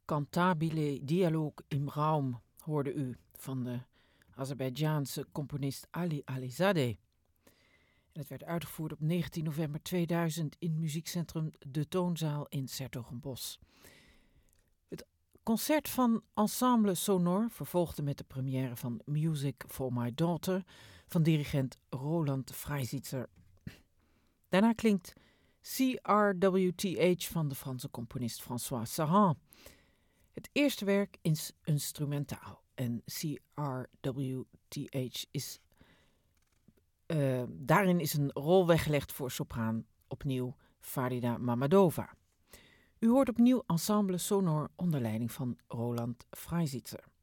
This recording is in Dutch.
Cantabile Dialoog im Raum hoorde u van de Azerbeidzjaanse componist Ali Alizadeh. En het werd uitgevoerd op 19 november 2000 in het muziekcentrum De Toonzaal in 's-Hertogenbosch. Het concert van Ensemble Sonor vervolgde met de première van Music for My Daughter van dirigent Roland Freisitzer. Daarna klinkt CRWTH van de Franse componist François Sahan. Het eerste werk is instrumentaal en CRWTH is daarin is een rol weggelegd voor sopraan, opnieuw Farida Mamadova. U hoort opnieuw Ensemble Sonor onder leiding van Roland Freisitzer.